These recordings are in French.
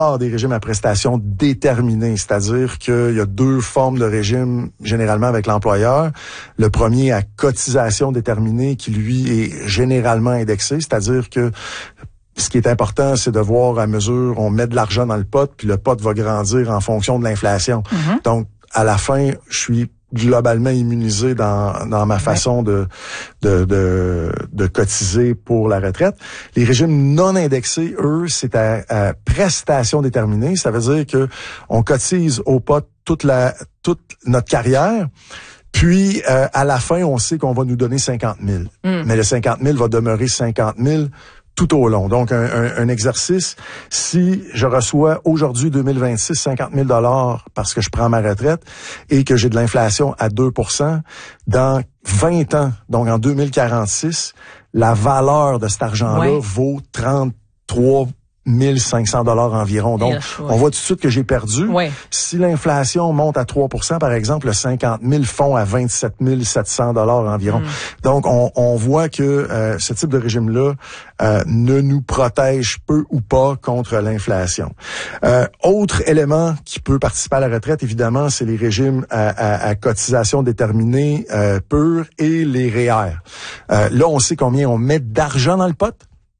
des régimes à prestations déterminées, c'est-à-dire qu'il y a deux formes de régime généralement avec l'employeur. Le premier à cotisation déterminée qui, lui, est généralement indexé, c'est-à-dire que ce qui est important, c'est de voir à mesure on met de l'argent dans le pot, puis le pot va grandir en fonction de l'inflation. Mm-hmm. Donc, à la fin, je suis globalement immunisé dans ma façon de cotiser pour la retraite. Les régimes non indexés, eux, c'est à prestations déterminées. Ça veut dire que on cotise au pot toute notre carrière. Puis, à la fin, on sait qu'on va nous donner 50 000. Mais le 50 000 va demeurer 50 000 tout au long. Donc, un exercice, si je reçois aujourd'hui, 2026, 50 000 $ parce que je prends ma retraite et que j'ai de l'inflation à 2%, dans 20 ans, donc en 2046, la valeur de cet argent-là vaut 33 1500 $ environ. Donc, on voit tout de suite que j'ai perdu. Si l'inflation monte à 3%, par exemple, le 50 000 fond à 27 700 $ environ. Donc, on voit que ce type de régime-là ne nous protège peu ou pas contre l'inflation. Autre élément qui peut participer à la retraite, évidemment, c'est les régimes à cotisation déterminée pure et les REER. Là, on sait combien on met d'argent dans le pot.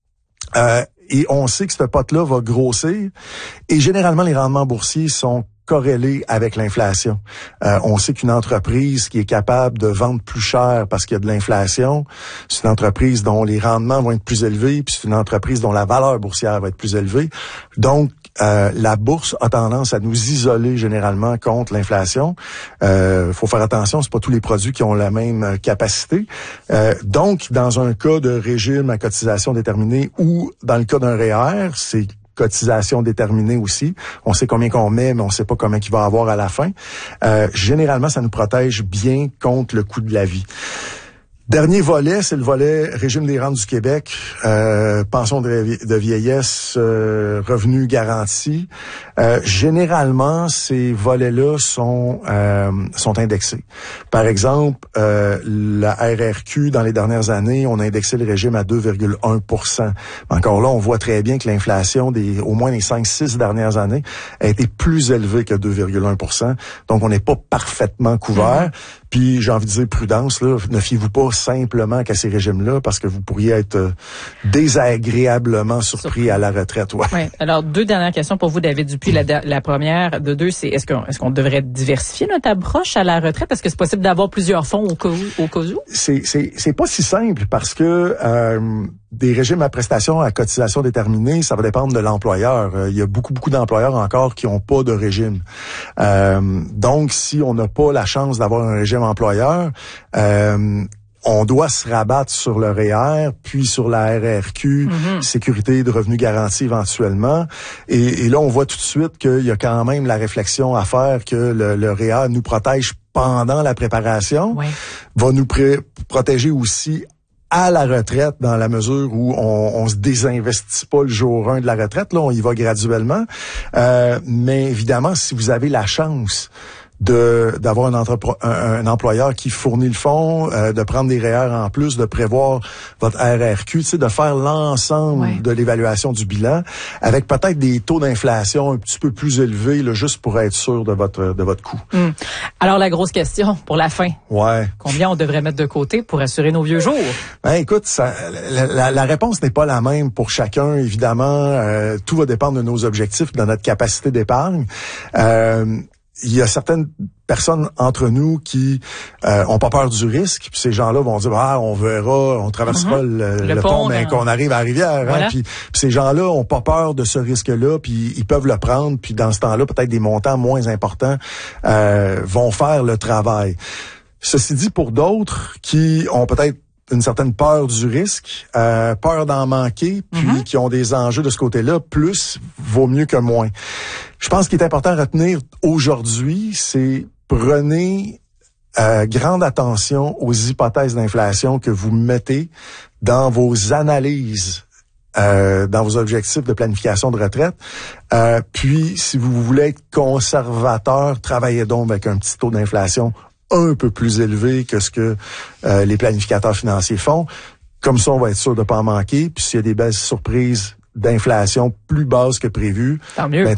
Et on sait que ce pot-là va grossir. Et généralement, les rendements boursiers sont corrélés avec l'inflation. On sait qu'une entreprise qui est capable de vendre plus cher parce qu'il y a de l'inflation, c'est une entreprise dont les rendements vont être plus élevés, puis c'est une entreprise dont la valeur boursière va être plus élevée. Donc, la bourse a tendance à nous isoler généralement contre l'inflation. Faut faire attention, c'est pas tous les produits qui ont la même capacité. Donc, dans un cas de régime à cotisation déterminée ou dans le cas d'un REER, c'est cotisation déterminée aussi. On sait combien qu'on met, mais on sait pas combien qu'il va avoir à la fin. Généralement, ça nous protège bien contre le coût de la vie. Dernier volet, c'est le volet régime des rentes du Québec, pension de vieillesse, revenus garantis. Généralement, ces volets-là sont indexés. Par exemple, la RRQ, dans les dernières années, on a indexé le régime à 2,1%. Encore là, on voit très bien que l'inflation au moins les 5-6 dernières années a été plus élevée que 2,1%. Donc, on n'est pas parfaitement couvert. Puis, j'ai envie de dire prudence, là, ne fiez-vous pas simplement qu'à ces régimes-là, parce que vous pourriez être désagréablement surpris à la retraite. Oui. Alors, deux dernières questions pour vous, David Dupuis. La première de deux, c'est est-ce qu'on devrait diversifier notre approche à la retraite? Est-ce que c'est possible d'avoir plusieurs fonds au cas où? C'est pas si simple, parce que des régimes à prestations à cotisation déterminée, ça va dépendre de l'employeur. Il y a beaucoup d'employeurs encore qui n'ont pas de régime. Donc, si on n'a pas la chance d'avoir un régime employeur, on doit se rabattre sur le REER, puis sur la RRQ, sécurité de revenus garantis éventuellement. Et là, on voit tout de suite qu'il y a quand même la réflexion à faire que le REER nous protège pendant la préparation, va nous protéger aussi à la retraite, dans la mesure où on se désinvestit pas le jour 1 de la retraite, là, on y va graduellement. Mais évidemment, si vous avez la chance d'avoir un employeur qui fournit le fonds, de prendre des REER en plus, de prévoir votre RRQ, tu sais, de faire l'ensemble de l'évaluation du bilan, avec peut-être des taux d'inflation un petit peu plus élevés, là, juste pour être sûr de votre coût. Alors, la grosse question pour la fin. Combien on devrait mettre de côté pour assurer nos vieux jours? Écoute, la réponse n'est pas la même pour chacun, évidemment. Tout va dépendre de nos objectifs, de notre capacité d'épargne. Il y a certaines personnes entre nous qui ont pas peur du risque, puis ces gens-là vont dire on verra, on traversera le pont, mais qu'on arrive à la rivière. Voilà. Puis ces gens-là ont pas peur de ce risque-là, puis ils peuvent le prendre, puis dans ce temps-là, peut-être des montants moins importants vont faire le travail. Ceci dit, pour d'autres qui ont peut-être une certaine peur du risque, peur d'en manquer, puis qui ont des enjeux de ce côté-là, plus vaut mieux que moins. Je pense qu'il est important à retenir aujourd'hui, c'est prenez grande attention aux hypothèses d'inflation que vous mettez dans vos analyses, dans vos objectifs de planification de retraite. Puis, si vous voulez être conservateur, travaillez donc avec un petit taux d'inflation un peu plus élevé que ce que les planificateurs financiers font. Comme ça, on va être sûr de ne pas en manquer. Puis s'il y a des belles surprises d'inflation plus basses que prévues, tant mieux.